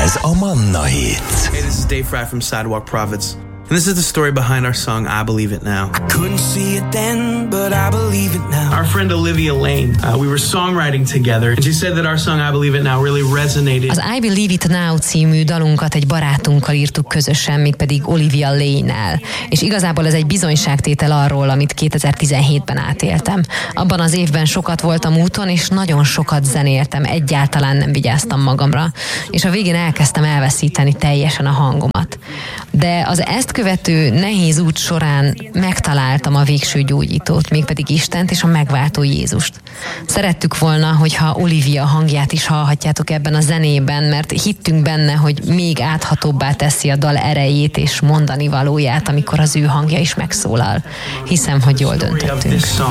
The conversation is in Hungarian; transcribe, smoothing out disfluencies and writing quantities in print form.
Ez a Manna Hit. Hey, this is Dave Fry from Sidewalk Prophets. And this is the story behind our song, I Believe It Now. I couldn't see it then, but I believe it now. Our friend Olivia Lane, we were songwriting together, and she said that our song, I Believe It Now, really resonated. Az I Believe It Now című dalunkat egy barátunkkal írtuk közösen, mégpedig Olivia Lane-nel. És igazából ez egy bizonyságtétel arról, amit 2017-ben átéltem. Abban az évben sokat voltam úton, és nagyon sokat zenéltem, egyáltalán nem vigyáztam magamra. És a végén elkezdtem elveszíteni teljesen a hangomat. De az ezt követő nehéz út során megtaláltam a végső gyógyítót, mégpedig Istent és a megváltó Jézust. Szerettük volna, hogyha Olivia hangját is hallhatjátok ebben a zenében, mert hittünk benne, hogy még áthatóbbá teszi a dal erejét és mondani valóját, amikor az ő hangja is megszólal. Hiszem, hogy jól döntöttünk.